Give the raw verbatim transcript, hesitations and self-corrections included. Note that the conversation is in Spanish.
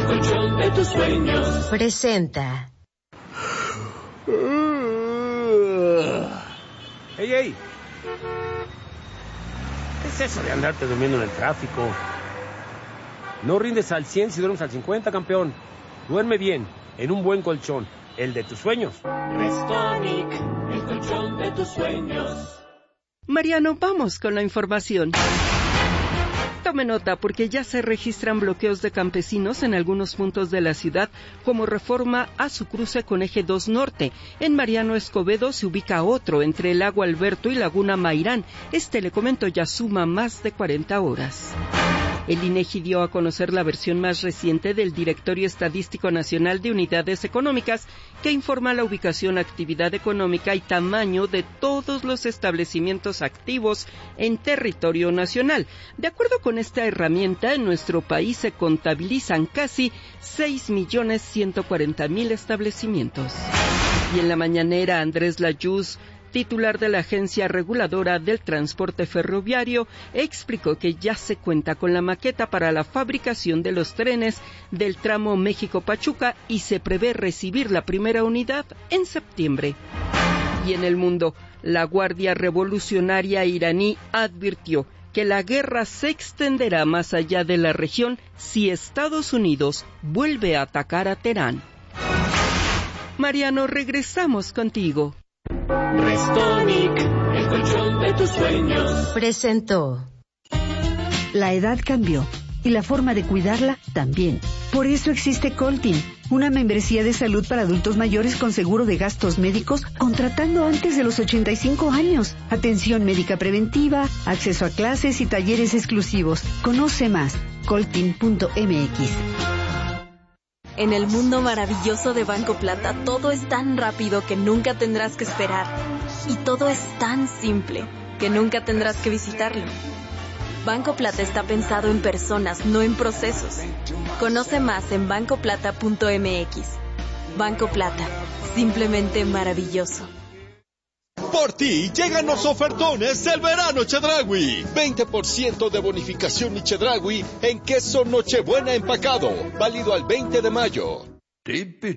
colchón de tus sueños. Presenta. ¡Ey, ey! ¿Qué es eso de andarte durmiendo en el tráfico? No rindes al cien si duermes al cincuenta, campeón. Duerme bien, en un buen colchón, el de tus sueños. Restonic, el colchón de tus sueños. Mariano, vamos con la información. Tome nota porque ya se registran bloqueos de campesinos en algunos puntos de la ciudad como Reforma a su cruce con Eje dos Norte. En Mariano Escobedo se ubica otro entre el Lago Alberto y Laguna Mairán. Este, le comento, ya suma más de cuarenta horas. El INEGI dio a conocer la versión más reciente del Directorio Estadístico Nacional de Unidades Económicas, que informa la ubicación, actividad económica y tamaño de todos los establecimientos activos en territorio nacional. De acuerdo con esta herramienta, en nuestro país se contabilizan casi seis millones ciento cuarenta mil establecimientos. Y en la mañanera, Andrés Layuz, titular de la Agencia Reguladora del Transporte Ferroviario, explicó que ya se cuenta con la maqueta para la fabricación de los trenes del tramo México-Pachuca y se prevé recibir la primera unidad en septiembre. Y en el mundo, la Guardia Revolucionaria iraní advirtió que la guerra se extenderá más allá de la región si Estados Unidos vuelve a atacar a Teherán. Mariano, regresamos contigo. Restonic, el colchón de tus sueños. Presentó. La edad cambió y la forma de cuidarla también. Por eso existe Coltin, una membresía de salud para adultos mayores con seguro de gastos médicos contratando antes de los ochenta y cinco años. Atención médica preventiva, acceso a clases y talleres exclusivos. Conoce más, coltin punto m x. En el mundo maravilloso de Banco Plata, todo es tan rápido que nunca tendrás que esperar. Y todo es tan simple que nunca tendrás que visitarlo. Banco Plata está pensado en personas, no en procesos. Conoce más en banco plata punto m x. Banco Plata, simplemente maravilloso. Por ti llegan los ofertones del verano Chedraui. veinte por ciento de bonificación y Chedraui en queso Nochebuena empacado. Válido al veinte de mayo. Tipi